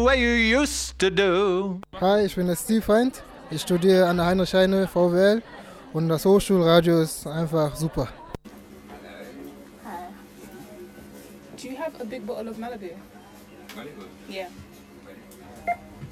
way you used to do. Hi, ich bin der Steve Feind. Ich studiere an der Heinrich-Heine VWL und das Hochschulradio ist einfach super. Hi. Do you have a big bottle of Malibu? Malibu? Yeah.